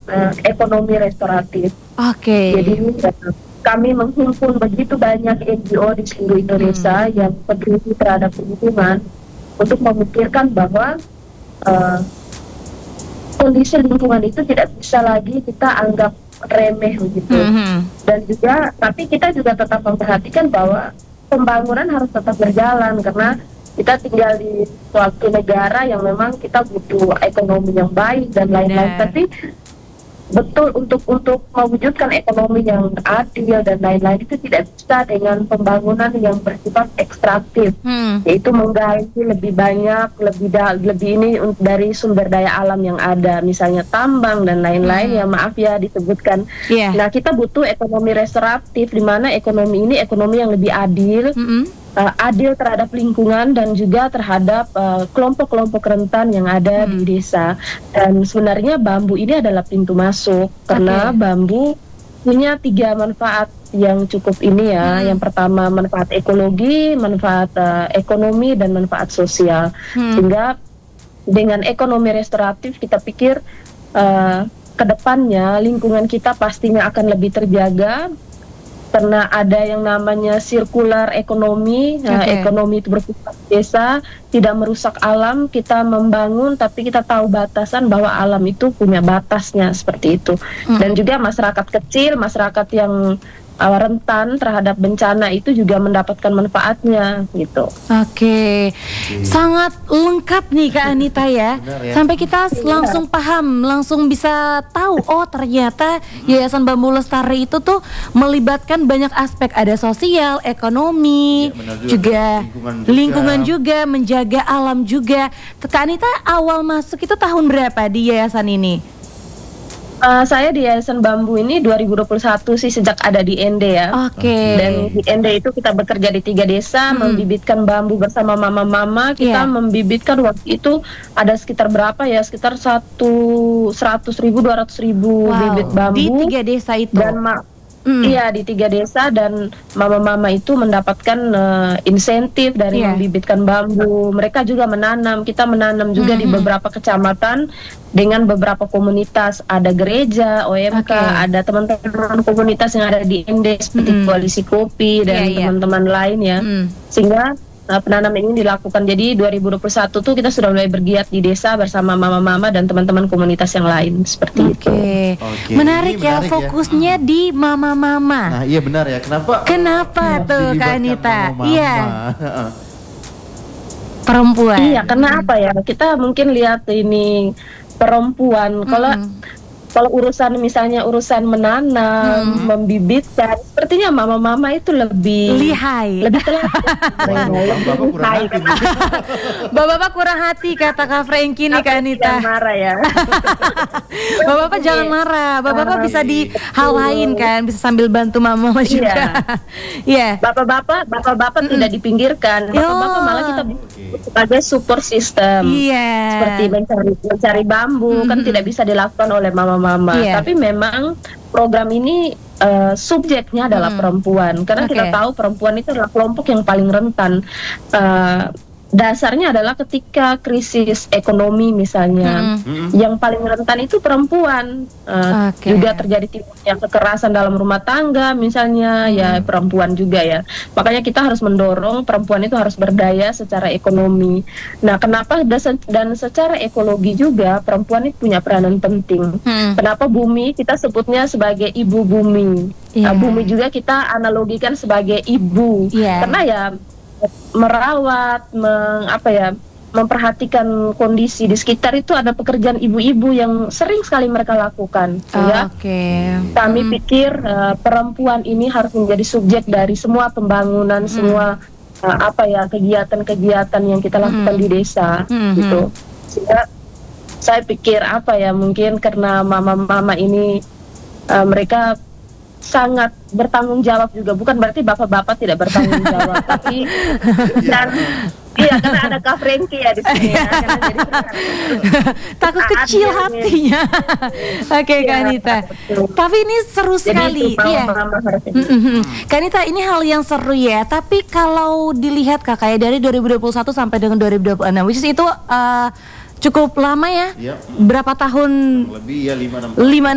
ekonomi restoratif. Oke. Jadi kami menghimpun begitu banyak NGO di seluruh Indonesia yang peduli terhadap lingkungan untuk memikirkan bahwa kondisi lingkungan itu tidak bisa lagi kita anggap remeh begitu. Dan juga, tapi kita juga tetap memperhatikan bahwa pembangunan harus tetap berjalan karena kita tinggal di suatu negara yang memang kita butuh ekonomi yang baik dan lain-lain. Tapi betul untuk mewujudkan ekonomi yang adil dan lain-lain itu tidak bisa dengan pembangunan yang bersifat ekstraktif, yaitu menggali lebih banyak, lebih ini dari sumber daya alam yang ada, misalnya tambang dan lain-lain. Ya maaf ya disebutkan. Nah, kita butuh ekonomi restoratif di mana ekonomi ini ekonomi yang lebih adil. Adil terhadap lingkungan dan juga terhadap kelompok-kelompok rentan yang ada di desa. Dan sebenarnya bambu ini adalah pintu masuk karena bambu punya 3 manfaat yang cukup ini ya. Yang pertama manfaat ekologi, manfaat ekonomi, dan manfaat sosial. Sehingga dengan ekonomi restoratif kita pikir ke depannya lingkungan kita pastinya akan lebih terjaga. Karena ada yang namanya sirkular ekonomi, ekonomi itu berpusat desa, tidak merusak alam, kita membangun tapi kita tahu batasan bahwa alam itu punya batasnya seperti itu. Dan juga masyarakat kecil, masyarakat yang rentan terhadap bencana itu juga mendapatkan manfaatnya gitu. Oke. Sangat lengkap nih Kak Anita ya. Sampai kita langsung paham, langsung bisa tahu oh ternyata Yayasan Bambu Lestari itu tuh melibatkan banyak aspek, ada sosial, ekonomi, juga lingkungan juga, menjaga alam juga. Kak Anita awal masuk itu tahun berapa di yayasan ini? Saya di Yayasan Bambu ini 2021 sih, sejak ada di ND ya. Dan di ND itu kita bekerja di 3 desa, membibitkan bambu bersama mama-mama. Kita membibitkan waktu itu ada sekitar berapa ya, sekitar 100.000, 200.000 bibit bambu. Di 3 desa itu? Dan iya, di 3 desa, dan mama-mama itu mendapatkan insentif dari membibitkan bambu. Mereka juga menanam, kita menanam juga di beberapa kecamatan dengan beberapa komunitas, ada gereja, OMK, ada teman-teman komunitas yang ada di ND seperti Koalisi Kopi dan teman-teman lain ya. Sehingga penanaman ini dilakukan. Jadi 2021 tuh kita sudah mulai bergiat di desa bersama mama-mama dan teman-teman komunitas yang lain seperti itu. Menarik ya, fokusnya di mama-mama. Nah, iya benar ya. Kenapa tuh Kak Anita? Iya. Perempuan. Iya, karena apa ya? Kita mungkin lihat ini perempuan. Kalau urusan misalnya urusan menanam, membibitkan, sepertinya mama-mama itu lebih lihai, lebih Bapak-bapak kurang hati kata Kak Franky nih Kak Anita. Jangan marah ya. Bapak-bapak jangan marah. Bapak-bapak bisa di hal lain kan, bisa sambil bantu mama juga. Bapak-bapak tidak dipinggirkan. Bapak-bapak malah kita sebagai support system. Seperti mencari bambu kan tidak bisa dilakukan oleh mama. Tapi memang program ini subjeknya adalah perempuan, karena kita tahu perempuan itu adalah kelompok yang paling rentan. Dasarnya adalah ketika krisis ekonomi misalnya, yang paling rentan itu perempuan. Juga terjadi timbulnya kekerasan dalam rumah tangga misalnya, ya perempuan juga ya. Makanya kita harus mendorong perempuan itu harus berdaya secara ekonomi. Nah, kenapa dan secara ekologi juga perempuan itu punya peranan penting. Kenapa bumi kita sebutnya sebagai ibu bumi. Bumi juga kita analogikan sebagai ibu. Karena ya merawat, memperhatikan kondisi di sekitar itu ada pekerjaan ibu-ibu yang sering sekali mereka lakukan. Kami pikir perempuan ini harus menjadi subjek dari semua pembangunan, semua kegiatan-kegiatan yang kita lakukan di desa, gitu. Sehingga saya pikir mungkin karena mama-mama ini mereka sangat bertanggung jawab juga, bukan berarti bapak-bapak tidak bertanggung jawab, tapi dan karena ada Kak Franky ya di sini ya, takut kecil hatinya. Kak Anita. Tapi ini seru sekali. Kak Anita, ini hal yang seru ya. Tapi kalau dilihat kayak dari 2021 sampai dengan 2026, which is itu cukup lama ya. Berapa tahun? Lebih ya 5-6 tahun.